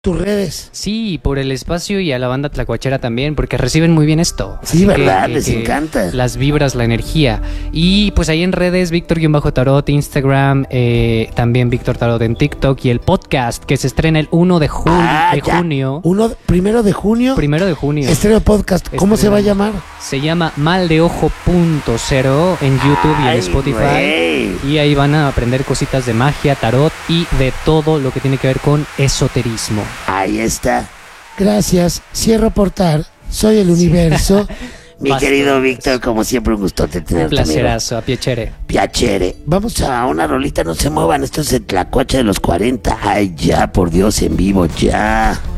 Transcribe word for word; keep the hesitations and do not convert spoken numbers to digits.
tus redes. Sí, por el espacio y a la banda tlacuachera también, porque reciben muy bien esto. Sí, Así ¿verdad? que- que- Les que encanta. Las vibras, la energía. Y pues ahí en redes, Víctor-Tarot, Instagram, eh, también Víctor Tarot en TikTok y el podcast que se estrena el uno de, ju- Ah, de ya. junio. Uno, primero de junio. Primero de junio. Estreno podcast. ¿Cómo se va a llamar? Se llama Mal de Ojo punto cero en YouTube y en Ay, Spotify. güey. Y ahí van a aprender cositas de magia, tarot y de todo lo que tiene que ver con esoterismo. Ahí está. Gracias. Cierro portal. Soy el universo. Mi Basta. querido Víctor, como siempre, un gusto tenerte. Un amigo. placerazo, a piacere. Piacere. Vamos a una rolita, no se muevan. Esto es el Tlacuache de los cuarenta. Ay, ya, por Dios, en vivo, ya.